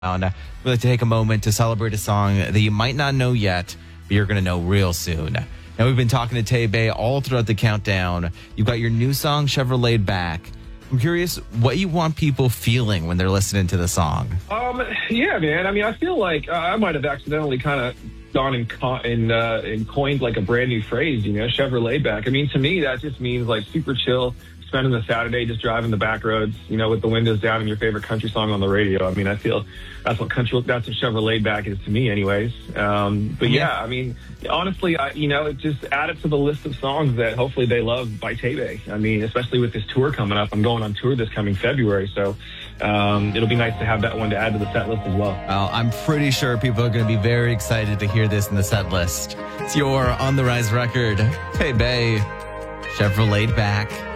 We'd like to take a moment to celebrate a song that you might not know yet, but you're going to know real soon. Now, we've been talking to Tay Bay all throughout the countdown. You've got your new song, Chevrolet Back. I'm curious what you want people feeling when they're listening to the song. Yeah, man. I mean, I feel like I might have accidentally kind of gone and coined like a brand new phrase, Chevrolet Back. I mean, to me, that just means like super chill, spending the Saturday just driving the back roads, with the windows down and your favorite country song on the radio. I mean, I feel that's what Chevrolet Back is to me anyways. But yeah, I mean, honestly, it just added to the list of songs that hopefully they love by Tay Bay. I mean, especially with this tour coming up. I'm going on tour this coming February. So it'll be nice to have that one to add to the set list as well. Well, I'm pretty sure people are going to be very excited to hear this in the set list. It's your On the Rise record, Tay Bay, Chevrolet Back.